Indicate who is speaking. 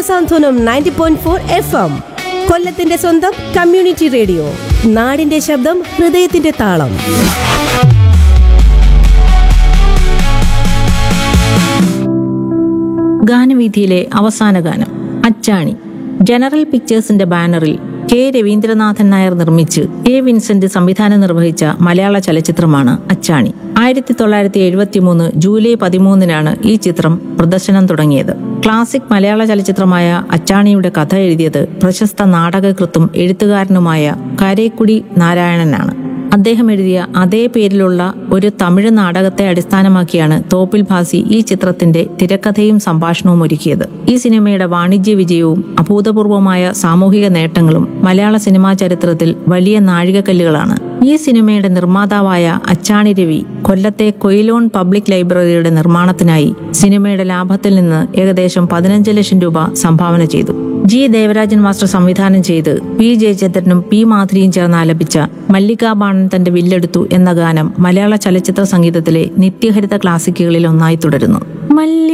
Speaker 1: സാന്ത്വനം 90.4 FM. കൊല്ലത്തിന്റെ സ്വന്തം community radio. നാടിന്റെ ശബ്ദം, ഹൃദയത്തിന്റെ താളം.
Speaker 2: ഗാനവീഥിയിലെ അവസാന ഗാനം അച്ചാണി. ജനറൽ പിക്ചേഴ്സിന്റെ ബാനറിൽ കെ രവീന്ദ്രനാഥൻ നായർ നിർമ്മിച്ച് എ വിൻസെന്റ് സംവിധാനം നിർവഹിച്ച മലയാള ചലച്ചിത്രമാണ് അച്ചാണി. 1973 ജൂലൈ 13 ഈ ചിത്രം പ്രദർശനം തുടങ്ങിയത്. ക്ലാസിക് മലയാള ചലച്ചിത്രമായ അച്ചാണിയുടെ കഥ എഴുതിയത് പ്രശസ്ത നാടകകൃത്തും എഴുത്തുകാരനുമായ കാരേക്കുടി നാരായണനാണ്. അദ്ദേഹം എഴുതിയ അതേ പേരിലുള്ള ഒരു തമിഴ് നാടകത്തെ അടിസ്ഥാനമാക്കിയാണ് തോപ്പിൽ ഭാസി ഈ ചിത്രത്തിന്റെ തിരക്കഥയും സംഭാഷണവും ഒരുക്കിയത്. ഈ സിനിമയുടെ വാണിജ്യ വിജയവും അഭൂതപൂർവമായ സാമൂഹിക നേട്ടങ്ങളും മലയാള സിനിമാ ചരിത്രത്തിൽ വലിയ നാഴികക്കല്ലുകളാണ്. ഈ സിനിമയുടെ നിർമ്മാതാവായ അച്ചാണി രവി കൊല്ലത്തെ കൊയിലോൺ പബ്ലിക് ലൈബ്രറിയുടെ നിർമ്മാണത്തിനായി സിനിമയുടെ ലാഭത്തിൽ നിന്ന് ഏകദേശം 15 ലക്ഷം രൂപ സംഭാവന ചെയ്തു. ജി ദേവരാജൻ മാസ്റ്റർ സംവിധാനം ചെയ്ത് പി ജയചന്ദ്രനും പി മാധുരിയും ചേർന്ന് ആലപിച്ച മല്ലികാ ബാണൻ തന്റെ വില്ലെടുത്തു എന്ന ഗാനം മലയാള ചലച്ചിത്ര സംഗീതത്തിലെ നിത്യഹരിത ക്ലാസിക്കുകളിൽ ഒന്നായി തുടരുന്നു.